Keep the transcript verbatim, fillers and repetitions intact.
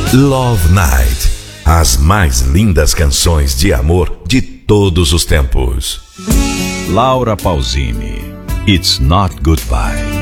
Love Night. As mais lindas canções de amor de todos os tempos. Laura Pausini, It's Not Goodbye.